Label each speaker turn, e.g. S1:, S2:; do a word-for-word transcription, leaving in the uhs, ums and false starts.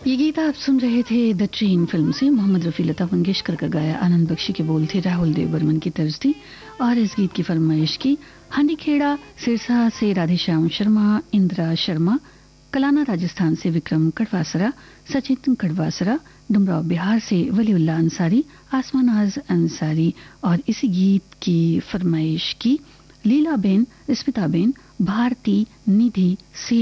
S1: ये गीत आप सुन रहे थे द ट्रेन फिल्म से। मोहम्मद रफ़ी लता मंगेशकर का गाया, आनंद बख्शी के बोल थे, राहुल देव बर्मन की तर्ज थी और इस गीत की फरमाइश की हंडीखेड़ा सिरसा से राधेश्याम शर्मा, इंदिरा शर्मा, कलाना राजस्थान से विक्रम कड़वासरा, सचिन कड़वासरा, डुमराव बिहार से वलीउल्ला अंसारी, आसमानाज अंसारी और इसी गीत की फरमाइश की लीला बेन, स्मिता बेन, भारती, निधि से